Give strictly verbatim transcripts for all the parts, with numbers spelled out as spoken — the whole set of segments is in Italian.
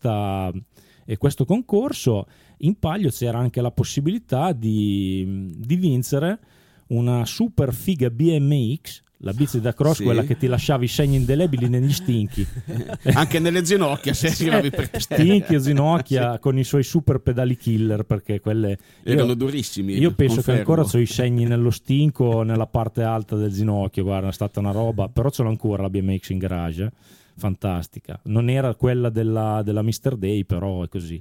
questa, e questo concorso in palio c'era anche la possibilità di, di vincere una super figa B M X, la bici da cross, sì, quella che ti lasciavi segni indelebili negli stinchi, anche nelle ginocchia, se arrivavi per stinchi e ginocchia, sì, con i suoi super pedali killer, perché quelle erano io, durissimi. Io penso confermo. Che ancora ho i segni nello stinco, nella parte alta del ginocchio, guarda, è stata una roba, però ce l'ho ancora la B M X in garage, fantastica. Non era quella della, della mister Day, però è così.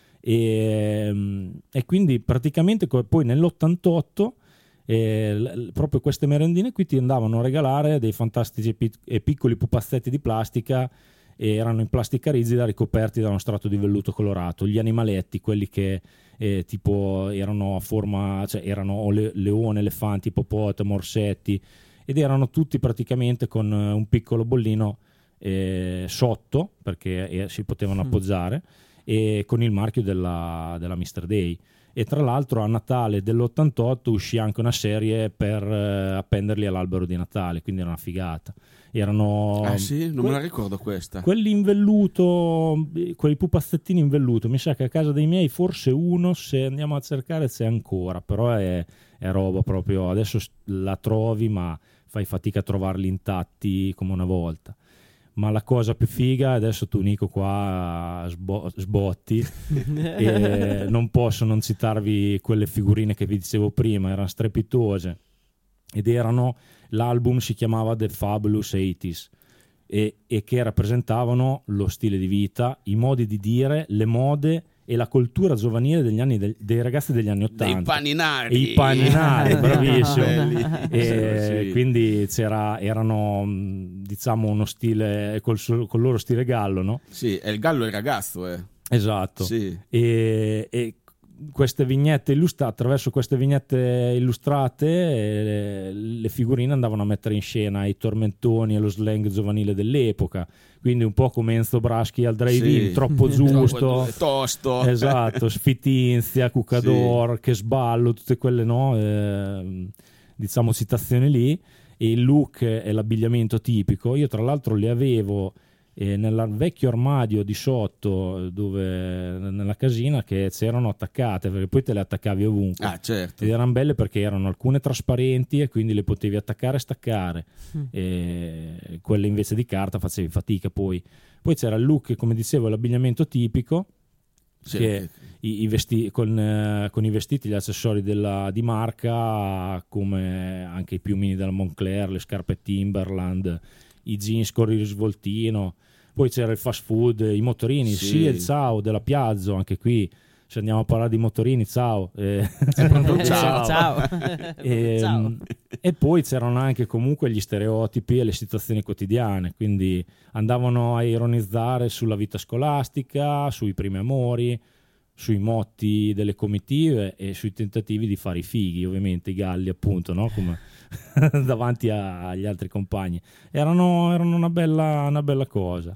E, e quindi praticamente poi nell'ottantotto E l- proprio queste merendine qui ti andavano a regalare dei fantastici e, pic- e piccoli pupazzetti di plastica, e erano in plastica rigida ricoperti da uno strato di velluto colorato, gli animaletti, quelli che eh, tipo erano a forma, cioè erano o le- leone, elefanti, ippopotamo, orsetti, ed erano tutti praticamente con un piccolo bollino eh, sotto, perché eh, si potevano appoggiare, mm. e con il marchio della, della mister Day. E tra l'altro a Natale dell'ottantotto uscì anche una serie per eh, appenderli all'albero di Natale, quindi era una figata. Erano ah sì? Non que- me la ricordo questa. Quelli in velluto, quei pupazzettini in velluto, mi sa che a casa dei miei forse uno, se andiamo a cercare, c'è ancora, però è, è roba proprio, adesso la trovi ma fai fatica a trovarli intatti come una volta. Ma la cosa più figa, adesso tu Nico qua sbo- sbotti e non posso non citarvi quelle figurine che vi dicevo prima, erano strepitose, ed erano, l'album si chiamava The Fabulous ottanta e, e che rappresentavano lo stile di vita, i modi di dire, le mode e la cultura giovanile degli anni del, dei ragazzi degli anni ottanta. Dei paninari. E i paninari, bravissimo. E sì. Quindi c'era, erano diciamo uno stile col, suo, col loro stile gallo, no? Sì, è il gallo e il ragazzo, eh. Esatto. Sì. E, e queste vignette illustrate, attraverso queste vignette illustrate, eh, le figurine andavano a mettere in scena i tormentoni e lo slang giovanile dell'epoca, quindi un po' come Enzo Braschi al drive-in, sì, troppo giusto, tosto, esatto, Sfitinzia, Cucador, sì, Che sballo, tutte quelle, no, eh, diciamo citazioni lì, e il look e l'abbigliamento tipico. Io tra l'altro li avevo e nel vecchio armadio di sotto, dove nella casina, che c'erano attaccate, perché poi te le attaccavi ovunque. Ah, certo. Ed erano belle perché erano alcune trasparenti e quindi le potevi attaccare e staccare, mm. e quelle invece di carta facevi fatica. Poi poi c'era il look, come dicevo, l'abbigliamento tipico, sì, che i, i vesti, con, eh, con i vestiti, gli accessori della, di marca, come anche i piumini della Moncler, le scarpe Timberland, i jeans con il risvoltino. Poi c'era il fast food, i motorini, sì, sì, il ciao della Piazzo, anche qui se andiamo a parlare di motorini, ciao, eh, ciao, ciao, ciao. E, ciao. E poi c'erano anche comunque gli stereotipi e le situazioni quotidiane, quindi andavano a ironizzare sulla vita scolastica, sui primi amori, sui motti delle comitive e sui tentativi di fare i fighi, ovviamente i galli, appunto, no? Come davanti a, agli altri compagni. Erano, erano una bella, una bella cosa.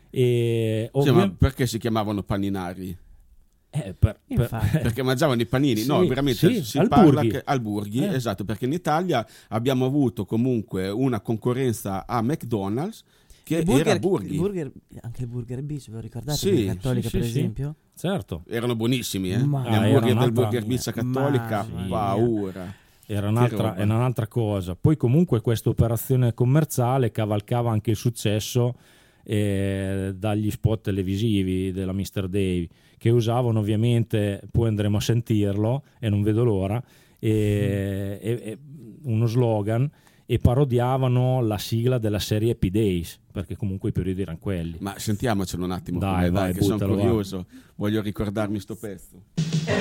E sì, ovvi- ma perché si chiamavano paninari? Eh, per, per, perché mangiavano i panini, sì, no, veramente sì, si al parla Burghi. che al Burghi, eh. esatto, perché in Italia abbiamo avuto comunque una concorrenza a McDonald's che il burger, era Burghi. Il burger, anche il Burger Beach, ve lo ricordate? Sì, Cattolica, sì, per sì, esempio? Sì. Certo. Erano buonissimi, eh? Ma Gli hamburger del un'altra... Burger Beach Cattolica, Ma... paura. Era un'altra, era un'altra cosa. Poi comunque questa operazione commerciale cavalcava anche il successo eh, dagli spot televisivi della mister Day, che usavano ovviamente, poi andremo a sentirlo e non vedo l'ora, e, e, e uno slogan, e parodiavano la sigla della serie Happy Days, perché comunque i periodi erano quelli. Ma sentiamocelo un attimo, dai, dai, vai, che sono buttalo, curioso, va. Voglio ricordarmi sto pezzo.